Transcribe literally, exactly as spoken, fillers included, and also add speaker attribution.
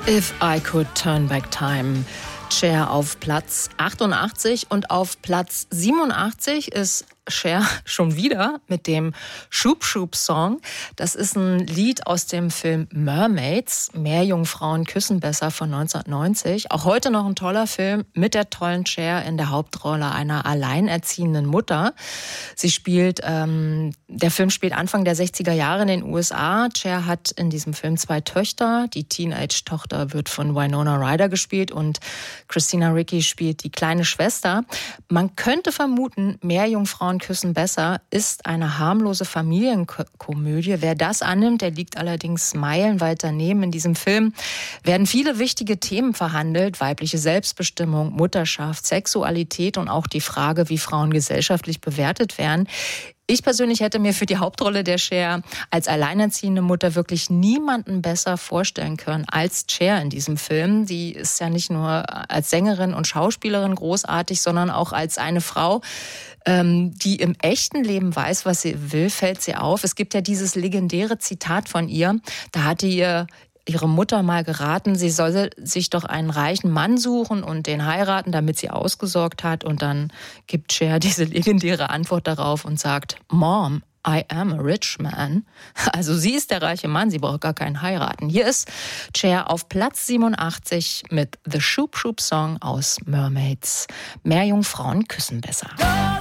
Speaker 1: If I Could Turn Back Time. Cher auf Platz achtundachtzig und auf Platz siebenundachtzig ist Cher schon wieder mit dem Shoop Shoop Song. Das ist ein Lied aus dem Film Mermaids, Meerjungfrauen küssen besser von neunzehnhundertneunzig. Auch heute noch ein toller Film mit der tollen Cher in der Hauptrolle einer alleinerziehenden Mutter. Sie spielt, ähm, der Film spielt Anfang der sechziger Jahre in den U S A. Cher hat in diesem Film zwei Töchter. Die Teenage-Tochter wird von Winona Ryder gespielt und Christina Ricci spielt die kleine Schwester. Man könnte vermuten, Meerjungfrauen küssen besser ist eine harmlose Familienkomödie. Wer das annimmt, der liegt allerdings meilenweit daneben. In diesem Film werden viele wichtige Themen verhandelt. Weibliche Selbstbestimmung, Mutterschaft, Sexualität und auch die Frage, wie Frauen gesellschaftlich bewertet werden. Ich persönlich hätte mir für die Hauptrolle der Cher als alleinerziehende Mutter wirklich niemanden besser vorstellen können als Cher in diesem Film. Die ist ja nicht nur als Sängerin und Schauspielerin großartig, sondern auch als eine Frau, ähm, die im echten Leben weiß, was sie will, fällt sie auf. Es gibt ja dieses legendäre Zitat von ihr, da hatte ihr ihre Mutter mal geraten, sie solle sich doch einen reichen Mann suchen und den heiraten, damit sie ausgesorgt hat. Und dann gibt Cher diese legendäre Antwort darauf und sagt, Mom, I am a rich man. Also sie ist der reiche Mann, sie braucht gar keinen heiraten. Hier ist Cher auf Platz siebenundachtzig mit The Shoop Shoop Song aus Mermaids. Meerjungfrauen küssen besser.